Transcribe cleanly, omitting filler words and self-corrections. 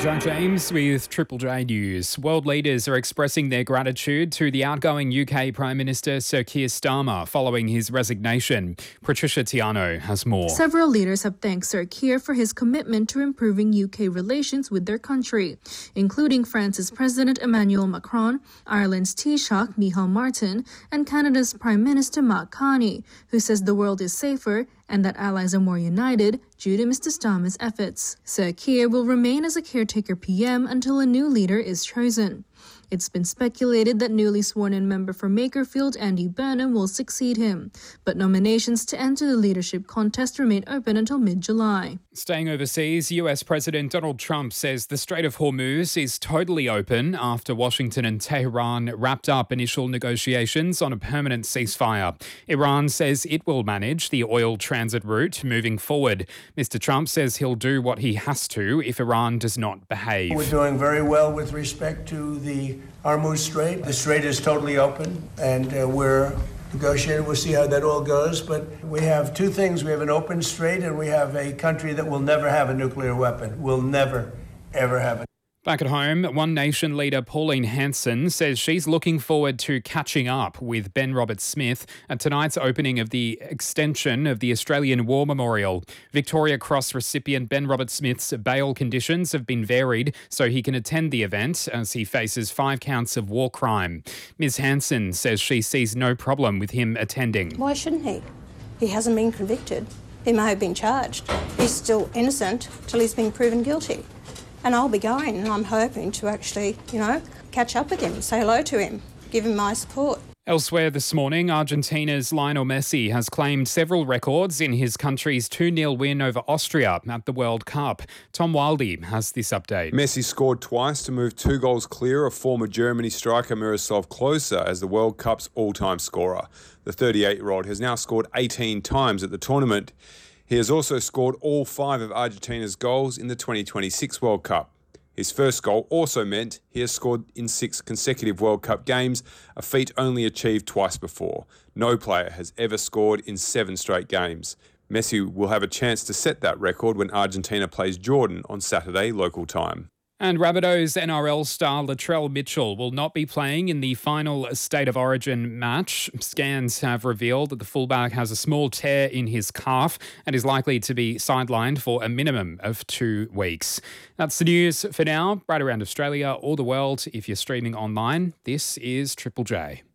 John James with Triple J News. World leaders are expressing their gratitude to the outgoing UK Prime Minister Sir Keir Starmer following his resignation. Patricia Tiano has more. Several leaders have thanked Sir Keir for his commitment to improving UK relations with their country, including France's President Emmanuel Macron, Ireland's Taoiseach Micheál Martin, and Canada's Prime Minister Mark Carney, who says the world is safer and that allies are more united due to Mr. Starmer's efforts. Sir Keir will remain as a caretaker PM until a new leader is chosen. It's been speculated that newly sworn-in member for Makerfield, Andy Burnham, will succeed him, but nominations to enter the leadership contest remain open until mid-July. Staying overseas, US President Donald Trump says the Strait of Hormuz is totally open after Washington and Tehran wrapped up initial negotiations on a permanent ceasefire. Iran says it will manage the oil transit route moving forward. Mr. Trump says he'll do what he has to if Iran does not behave. We're doing very well with respect to the Hormuz Strait. The strait is totally open, and we're negotiating. We'll see how that all goes. But we have two things. We have an open strait, and we have a country that will never have a nuclear weapon. Will never, ever have it. Back at home, One Nation leader Pauline Hanson says she's looking forward to catching up with Ben Roberts-Smith at tonight's opening of the extension of the Australian War Memorial. Victoria Cross recipient Ben Roberts-Smith's bail conditions have been varied so he can attend the event as he faces 5 counts of war crime. Ms Hanson says she sees no problem with him attending. Why shouldn't he? He hasn't been convicted. He may have been charged. He's still innocent till he's been proven guilty. And I'll be going, and I'm hoping to actually, catch up with him, say hello to him, give him my support. Elsewhere this morning, Argentina's Lionel Messi has claimed several records in his country's 2-0 win over Austria at the World Cup. Tom Wildey has this update. Messi scored twice to move 2 goals clear of former Germany striker Miroslav Klose as the World Cup's all-time scorer. The 38-year-old has now scored 18 times at the tournament. He has also scored all 5 of Argentina's goals in the 2026 World Cup. His first goal also meant he has scored in 6 consecutive World Cup games, a feat only achieved twice before. No player has ever scored in 7 straight games. Messi will have a chance to set that record when Argentina plays Jordan on Saturday local time. And Rabbitohs NRL star Latrell Mitchell will not be playing in the final State of Origin match. Scans have revealed that the fullback has a small tear in his calf and is likely to be sidelined for a minimum of 2 weeks. That's the news for now. Right around Australia or the world, if you're streaming online, this is Triple J.